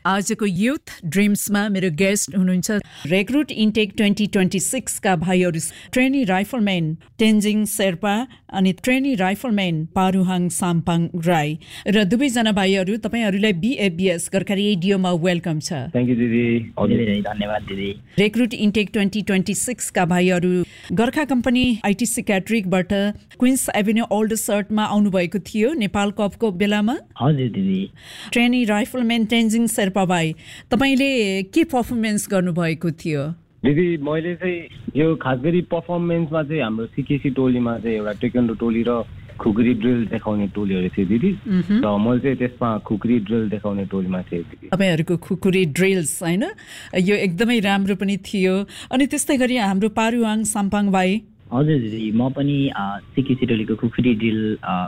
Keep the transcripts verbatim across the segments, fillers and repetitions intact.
आजको युथ ड्रिम्समा मेरो गेस्ट हुनुहुन्छ रेक्रुट इन्टेक ट्वेन्टी ट्वेन्टी सिक्सका भाइहरू ट्रेनी राइफलम्यान तेन्जिङ शेर्पा अनि ट्रेनी राइफलम्यान पारुहाङ साम्पाङ राई र दुवैजना भाइहरू तपाईँहरूलाई बिएबिएस गोर्खा रेडियोमा वेलकम छ। थ्याङ्क यू दिदी। हजुर धन्यवाद दिदी। रेक्रुट इन्टेक ट्वेन्टी ट्वेन्टी सिक्सका भाइहरू Gorkha company ITC क्याट्रिकबाट Queens avenue old सर्टमा आउनुभएको थियो नेपाल कपको बेलामा। हजुर दिदी। ट्रेनी राइफलम्यान तेन्जिङ शेर्पा भाइ, तपाईँले के पर्फर्मेन्स गर्नुभएको थियो? दिदी मैले चाहिँ यो खास गरी पर्फर्मेन्समा चाहिँ हाम्रो सिकेसी टोलीमा चाहिँ एउटा टेक्वान्डो टोली र खुकुरी ड्रिल देखाउने टोलीहरू थियो दिदी, र मैले चाहिँ त्यसमा खुकुरी ड्रिल देखाउने टोलीमा थिएँ दिदी। तपाईँहरूको खुकुरी ड्रिल्स होइन, यो एकदमै राम्रो पनि थियो। अनि त्यस्तै गरी हाम्रो पारुहाङ साम्पाङ भाइ। हजुर दिदी, म पनि सिकेसी टोलीको खुकुरी ड्रिल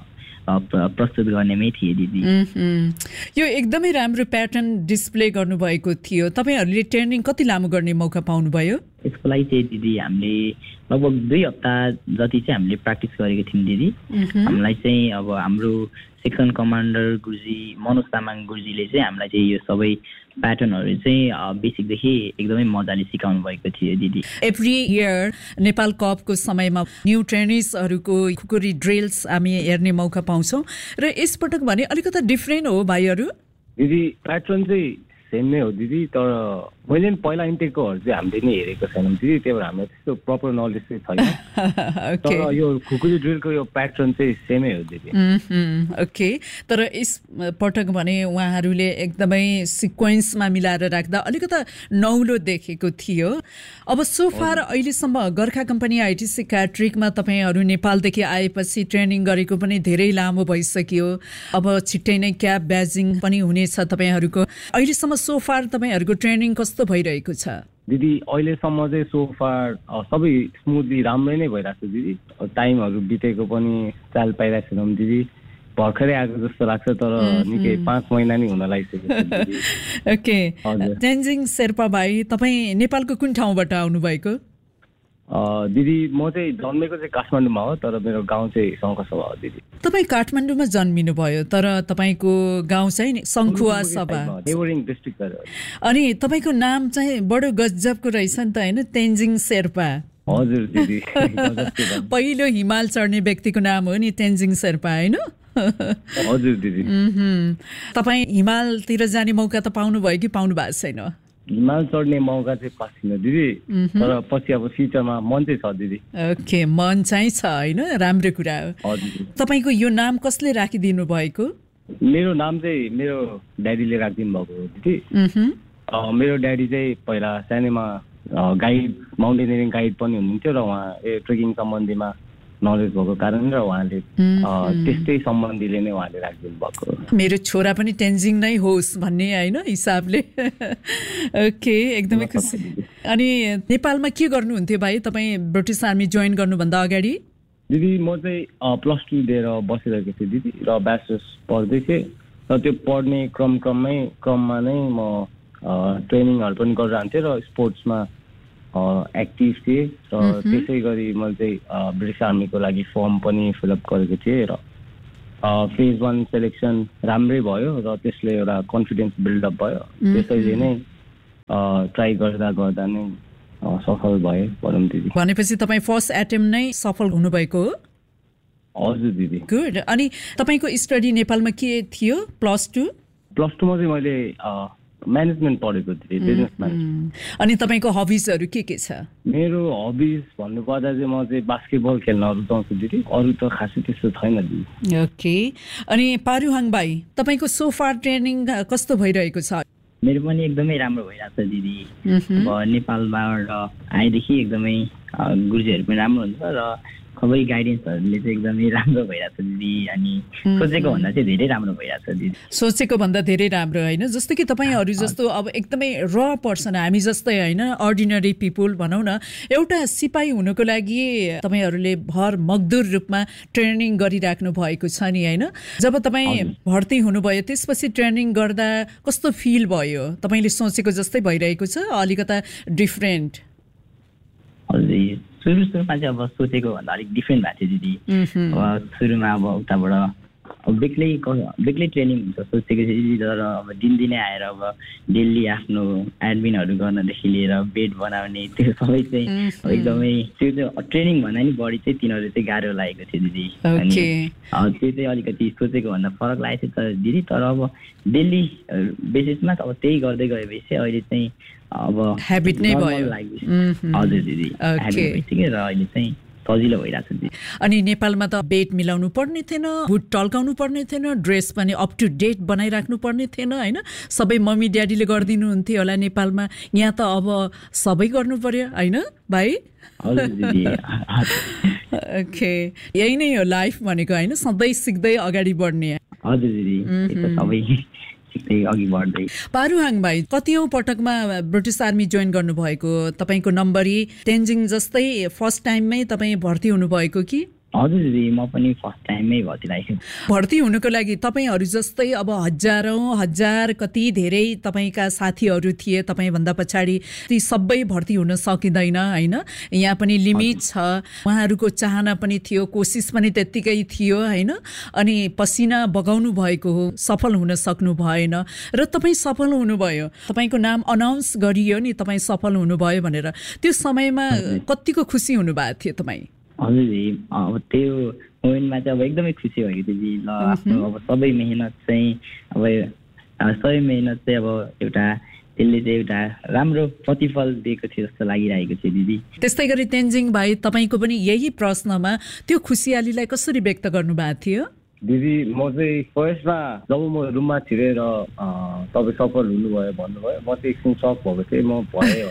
प्रस्तुत गर्नेमै थिएँ दिदी। यो एकदमै राम्रो प्याटर्न डिस्प्ले गर्नुभएको थियो। तपाईँहरूले ट्रेनिङ कति लामो गर्ने मौका पाउनुभयो? यसको लागि चाहिँ दिदी हामीले लगभग दुई हप्ता जति चाहिँ हामीले प्र्याक्टिस गरेको थियौँ दिदी। हामीलाई चाहिँ अब हाम्रो सेक्सन कमान्डर गुरुजी मनोज तामाङ गुरुजीले चाहिँ हामीलाई चाहिँ यो सबै प्याटर्नहरू चाहिँ बेसिकदेखि एकदमै मजाले सिकाउनु भएको थियो दिदी। एभ्री इयर नेपाल कपको समयमा न्यू ट्रेनिजहरूको खुकुरी ड्रिल्स हामी हेर्ने मौका पाउँछौँ र यसपटक भने अलिकति डिफ्रेन्ट हो भाइहरू? दिदी प्याटर्न चाहिँ सेम नै हो दिदी, तर मैले पनि पहिला इन्टेककोहरू चाहिँ हामीले नै हेरेको छैनौँ दिदी, त्यही भएर हामीलाई त्यस्तो प्रपर नलेज चाहिँ छैन। तर यो खुकुरी ड्रिलको यो प्याटर्न चाहिँ सेमै हो दिदी। ओके, तर यस पटक भने उहाँहरूले एकदमै सिक्वेन्समा मिलाएर राख्दा अलिकति नौलो देखेको थियो। अब सोफार अहिलेसम्म गोर्खा कम्पनी आइटिसी क्याट्रिकमा तपाईँहरू नेपालदेखि आएपछि ट्रेनिङ गरेको पनि धेरै लामो भइसक्यो। अब छिट्टै नै क्याब ब्याजिङ पनि हुनेछ तपाईँहरूको। अहिलेसम्म सोफार तपाईँहरूको ट्रेनिङ कस्तो भइरहेको छ? दिदी अहिलेसम्म चाहिँ सोफार सबै स्मुथली राम्रै नै भइरहेको छ दिदी। टाइमहरू बितेको पनि चाल पाइरहेको छैनौँ दिदी, भर्खरै आएको जस्तो लाग्छ, तर निकै पाँच महिना नै हुन लागिसक्यो। ओके, तेन्जिङ शेर्पा भाइ, तपाईँ नेपालको कुन ठाउँबाट आउनुभएको? दिदी म चाहिँ जन्मेको चाहिँ काठमाडौँमा हो, तर मेरो गाउँ चाहिँ शङ्खसभा हो दिदी। तपाईँ काठमाडौँमा जन्मिनु भयो, तर तपाईँको गाउँ चाहिँ सङ्खुवा सभा, नेबरिङ डिस्ट्रिक्ट। अनि तपाईँको नाम चाहिँ बडो गजबको रहेछ नि त होइन, तेन्जिङ शेर्पा? हजुर दिदी। पहिलो हिमाल चढ्ने व्यक्तिको नाम हो नि तेन्जिङ शेर्पा होइन? हजुर दिदी। तपाईँ हिमालतिर जाने मौका त पाउनु भयो कि पाउनु भएको छैन? हिमाल चढ्ने मौका चाहिँ पाएको दिदी, तर पछि अब फ्युचरमा मन चाहिँ छ दिदी। ओके, मन चाहिँ छ होइन, राम्रो कुरा हो। तपाईँको यो नाम कसले राखिदिनु भएको? मेरो नाम चाहिँ मेरो ड्याडीले राखिदिनु भएको हो दिदी। मेरो ड्याडी चाहिँ पहिला सानैमा गाइड, माउन्टेनियरिङ गाइड पनि हुनुहुन्थ्यो र उहाँ ए ट्रेकिङ सम्बन्धीमा नलेज भएको कारण र उहाँले त्यस्तै सम्बन्धीले नै उहाँले राखिदिनु भएको। मेरो छोरा पनि तेन्जिङ नै होस् भन्ने होइन हिसाबले। ओके, एकदमै खुसी। अनि नेपालमा के गर्नुहुन्थ्यो भाइ तपाईँ ब्रिटिस आर्मी जोइन गर्नुभन्दा अगाडि? दिदी म चाहिँ प्लस टू दिएर बसिरहेको थिएँ दिदी, र ब्याचलर्स पढ्दै थिएँ, र त्यो पढ्ने क्रम क्रममै क्रममा नै म ट्रेनिङहरू पनि गरिरहन्थेँ र स्पोर्ट्समा एक्टिभ थिएँ, र त्यसै गरी मैले चाहिँ ब्रिटिस आर्मीको लागि फर्म पनि फिलअप गरेको थिएँ, र फेज वान सेलेक्सन राम्रै भयो र त्यसले एउटा कन्फिडेन्स बिल्डअप भयो। त्यसैले नै ट्राई गर्दा गर्दा नै सफल भए भनौँ दिदी। भनेपछि तपाईँ फर्स्ट एटेम्प नै सफल हुनुभएको हो? हजुर दिदी। गुड। अनि तपाईँको स्टडी नेपालमा के थियो? Plus two? प्लस टूमा चाहिँ मैले म्यानेजमेन्ट पढेको थिएँ, बिजनेस म्यानेजमेन्ट। अनि तपाईँको हबिजहरू के के छ? मेरो हबिज भन्नुपर्दा चाहिँ म चाहिँ बास्केटबल खेल्न रुचाउँछु दिदी, अरू त खासै त्यस्तो छैन दिदी। ओके, अनि पारुहाङ भाइ तपाईँको सोफार ट्रेनिङ कस्तो भइरहेको छ? मेरो पनि एकदमै राम्रो भइरहेको छ दिदी। अब नेपालबाट आएदेखि एकदमै गुरुजीहरू पनि राम्रो हुन्छ र सबै गाइडेन्सहरूले चाहिँ एकदमै राम्रो भइरहेको छ दिदी, अनि सोचेको भन्दा चाहिँ धेरै राम्रो भइरहेको छ दिदी। सोचेको भन्दा धेरै राम्रो होइन, जस्तो कि तपाईँहरू जस्तो अब एकदमै र पर्सन, हामी जस्तै होइन अर्डिनरी पिपुल भनौँ न, एउटा सिपाही हुनुको लागि तपाईँहरूले भर मजदुर रूपमा ट्रेनिङ गरिराख्नु भएको छ नि होइन? जब तपाईँ भर्ती हुनुभयो त्यसपछि ट्रेनिङ गर्दा कस्तो फिल भयो? तपाईँले सोचेको जस्तै भइरहेको छ अलिकता डिफ्रेन्ट? हजुर, सुरु सुरुमा चाहिँ अब सोचेको भन्दा अलिक डिफ्रेन्ट भएको थियो दिदी। अब सुरुमा अब उताबाट अब बेग्लै बेग्लै ट्रेनिङ हुन्छ सोचेको थिएँ तर अब दिनदिनै आएर अब डेली आफ्नो एडमिनहरू गर्नदेखि लिएर बेड बनाउने त्यो सबै चाहिँ एकदमै त्यो चाहिँ ट्रेनिङ भन्दा नि बढी चाहिँ तिनीहरू चाहिँ गाह्रो लागेको थियो दिदी अनि त्यो चाहिँ अलिकति सोचेको भन्दा फरक लागेको थियो तर दिदी तर अब डेली बेसिसमा अब त्यही गर्दै गएपछि चाहिँ अहिले चाहिँ अब ह्याबिट नै भयो हजुर दिदी ह्याबिट भइसक्यो र अहिले चाहिँ सजिलो भइरहेको छ। अनि नेपालमा त बेड मिलाउनु पर्ने थिएन, बुट टल्काउनु पर्ने थिएन, ड्रेस पनि अप टु डेट बनाइराख्नु पर्ने थिएन होइन, सबै मम्मी ड्याडीले गरिदिनु हुन्थ्यो होला नेपालमा। यहाँ त अब सबै गर्नु पर्यो होइन भाइ? ओके, यही नै हो लाइफ भनेको होइन, सधैँ सिक्दै अगाडि बढ्ने। हजुर दिदी, सबै अघि बढ्दै। पारुहाङ भाइ कतिऔं पटकमा ब्रिटिस आर्मी जोइन गर्नुभएको? तपाईँको नम्बरी तेन्जिङ जस्तै फर्स्ट टाइममै तपाईँ भर्ती हुनुभएको कि? हजुर दिदी, म पनि फर्स्ट टाइममै भर्ती लागेको। भर्ती हुनुको लागि तपाईँहरू जस्तै अब हजारौं हजार कति धेरै तपाईँका साथीहरू थिए तपाईँभन्दा पछाडि, ती सबै भर्ती हुन सकिँदैन होइन, यहाँ पनि लिमिट छ। उहाँहरूको चाहना पनि थियो, कोसिस पनि त्यत्तिकै थियो होइन, अनि पसिना बगाउनु भएको हो, सफल हुन सक्नु भएन र तपाईँ सफल हुनुभयो। तपाईँको नाम अनाउन्स गरियो नि तपाईँ सफल हुनुभयो भनेर, त्यो समयमा कतिको खुसी हुनुभएको थियो तपाईँ? हजुर दिदी, अब त्यो मोमेन्टमा चाहिँ अब एकदमै खुसी भएको थियो दिदी। ल आफ्नो अब सबै मेहनत चाहिँ अब सबै मेहनत चाहिँ अब एउटा त्यसले चाहिँ एउटा राम्रो प्रतिफल दिएको थियो जस्तो लागिरहेको थियो दिदी। त्यस्तै गरी तेन्जिङ भाइ तपाईँको पनि यही प्रश्नमा त्यो खुसियालीलाई कसरी व्यक्त गर्नुभएको थियो? दिदी, म चाहिँ फर्स्टमा जब म रुममा छिरेँ र तपाईँ सफल हुनुभयो भन्नुभयो, म चाहिँ एकछिन सक भएको थिएँ, म भएँ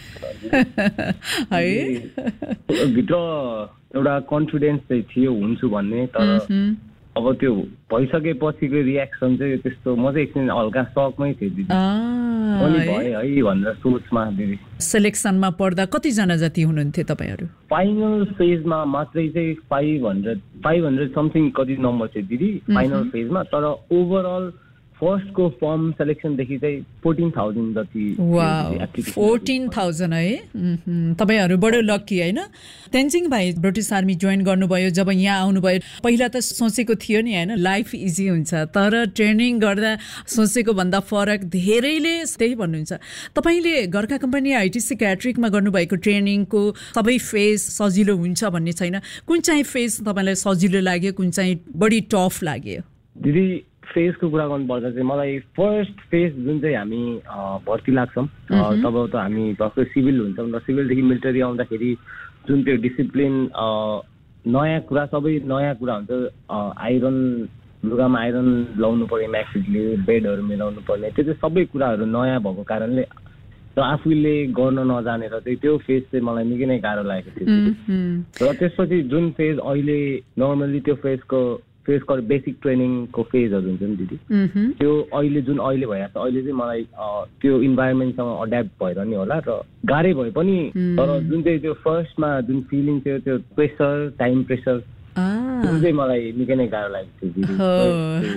है भित्र एउटा कन्फिडेन्स चाहिँ थियो हुन्छु भन्ने, तर अब त्यो भइसकेपछिको रियाक्सन चाहिँ त्यस्तो, म चाहिँ एकछिन हल्का सकमै थिएँ दिदी, पनि भयो है भनेर सोचमा। दिदी सेलेक्सनमा पढ्दा कतिजना जति हुनुहुन्थ्यो तपाईँहरू? फाइनल फेजमा मात्रै चाहिँ five hundred five hundred something कति नम्बर थियो दिदी फाइनल फेजमा, तर ओभरअल फर्स्टको फर्म सेलेक्सनदेखि चाहिँ फोर्टिन थाउजन्ड जति। फोर्टिन थाउजन्ड है, तपाईँहरू बडो लक्की होइन। तेन्जिङ भाइ ब्रिटिस आर्मी जोइन गर्नुभयो, जब यहाँ आउनुभयो पहिला त सोचेको थियो नि होइन लाइफ इजी हुन्छ, तर ट्रेनिङ गर्दा सोचेको भन्दा फरक, धेरैले त्यही भन्नुहुन्छ। तपाईँले गोर्खा कम्पनी आइटिसी क्याट्रिकमा गर्नुभएको ट्रेनिङको सबै फेज सजिलो हुन्छ भन्ने छैन, कुन चाहिँ फेज तपाईँलाई सजिलो लाग्यो, कुन चाहिँ बढी टफ लाग्यो? दिदी फेजको कुरा गर्नुपर्दा चाहिँ मलाई फर्स्ट फेज जुन चाहिँ हामी भर्ती लाग्छौँ तब त हामी भर्खर सिभिल हुन्छौँ र सिभिलदेखि मिलिटरी आउँदाखेरि जुन त्यो डिसिप्लिन नयाँ कुरा, सबै नयाँ कुरा हुन्छ। आइरन लुगामा आइरन लाउनु पर्ने, म्याक्सिटले बेडहरू मिलाउनु पर्ने, त्यो चाहिँ सबै कुराहरू नयाँ भएको कारणले र आफूले गर्न नजानेर चाहिँ त्यो फेज चाहिँ मलाई निकै नै गाह्रो लागेको थियो। र त्यसपछि जुन फेज अहिले नर्मली त्यो फेजको फेजको बेसिक ट्रेनिङको फेजहरू हुन्छ नि दिदी, त्यो अहिले जुन अहिले भइरहेको छ, अहिले चाहिँ मलाई त्यो इन्भाइरोमेन्टसँग एड्याप्ट भएर नि होला र गाह्रै भए पनि, तर जुन चाहिँ त्यो फर्स्टमा जुन फिलिङ थियो त्यो प्रेसर, टाइम प्रेसर, जुन चाहिँ मलाई निकै नै गाह्रो लागेको थियो दिदी।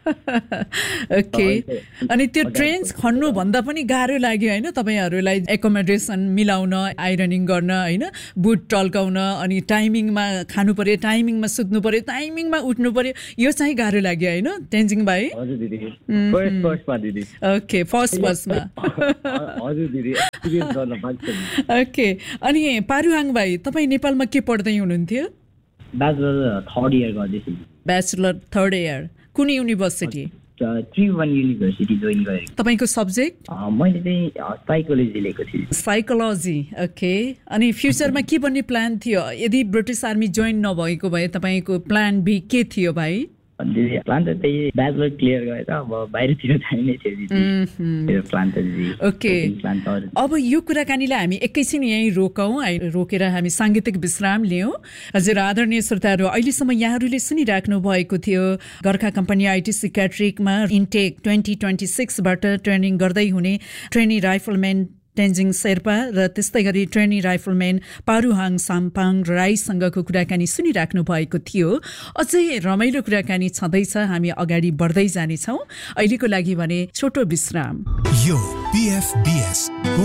ओके, अनि त्यो ट्रेन्स खन्नु भन्दा पनि गाह्रो लाग्यो होइन तपाईँहरूलाई? एकोमोडेसन मिलाउन, आइरनिङ गर्न होइन, बुट टल्काउन, अनि टाइमिङमा खानु पर्यो, टाइमिङमा सुत्नु पर्यो, टाइमिङमा उठ्नु पर्यो, यो चाहिँ गाह्रो लाग्यो होइन तेन्जिङ भाइ? हजुर दिदी, फर्स्ट फर्स्टमा दिदी। ओके, फर्स्ट फर्स्टमा हजुर दिदी, एक्सपिरियन्स गर्न पाइन्छ। ओके, अनि पारुहाङ भाइ तपाईँ नेपालमा के पढ्दै हुनुहुन्थ्यो? ब्याचलर थर्ड इयर गर्दैछु। ब्याचलर थर्ड इयर कुन युनिभर्सिटी? त्रिभुवन युनिभर्सिटी जोइन गरेको। तपाईँको सब्जेक्ट? मैले चाहिँ साइकोलोजी लिएको थिएँ। Psychology, okay. अनि फ्युचरमा के बन्ने प्लान थियो यदि ब्रिटिस आर्मी जोइन नभएको भए? तपाईँको प्लान बी के थियो भाइ? प्लान त त्यही ब्याचलर क्लियर गरेर अब बाहिरतिर जाने थियो प्लान त। ओके, अब यो कुराकानीलाई हामी एकैछिन यहीँ रोकौँ, रोकेर हामी साङ्गीतिक विश्राम लियौँ। हजुर आदरणीय श्रोताहरू, अहिलेसम्म यहाँहरूले सुनिराख्नु भएको थियो Gorkha company ITC क्याट्रिकमा intake twenty twenty सिक्सबाट training गर्दै हुने ट्रेनी राइफलम्यान तेन्जिङ शेर्पा र त्यस्तै गरी ट्रेनी राइफलम्यान पारुहाङ साम्पाङ राईसँगको कुराकानी सुनिराख्नु भएको थियो। अझै रमाइलो कुराकानी छँदैछ, हामी अगाडि बढ्दै जानेछौँ। अहिलेको लागि भने छोटो विश्राम।